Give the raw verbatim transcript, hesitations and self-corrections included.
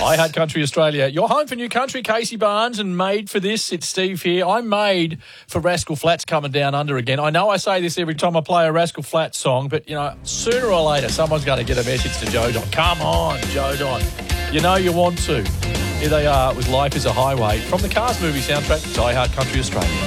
I Heart Country Australia. You're home for New Country, Casey Barnes, and made for this. It's Steve here. I'm made for Rascal Flatts coming down under again. I know I say this every time I play a Rascal Flatts song, but, you know, sooner or later, someone's going to get a message to Joe Don. Come on, Joe Don. You know you want to. Here they are with Life is a Highway from the Cars movie soundtrack. It's I Heart Country Australia.